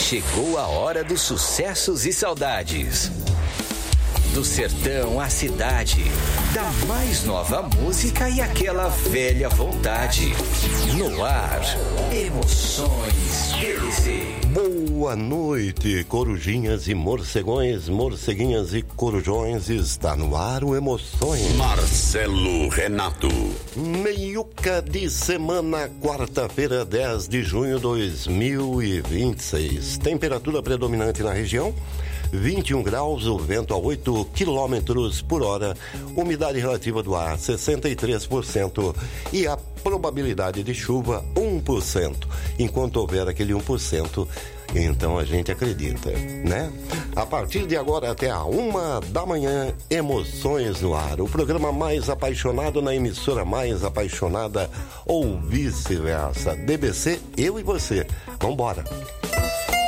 Chegou a hora dos sucessos e saudades. Do sertão à cidade, da mais nova música e aquela velha vontade. No ar, Emoções PLC. Boa noite, corujinhas e morcegões, morceguinhas e corujões. Está no ar o Emoções. Marcelo Renato. Meiuca de semana, quarta-feira, 10 de junho de 2026. Temperatura predominante na região, 21 graus, o vento a 8 quilômetros por hora, umidade relativa do ar 63% e a probabilidade de chuva 1%. Enquanto houver aquele 1%, então a gente acredita, né? A partir de agora até a 1 da manhã, Emoções no Ar, o programa mais apaixonado na emissora mais apaixonada ou vice-versa. DBC, eu e você. Vambora!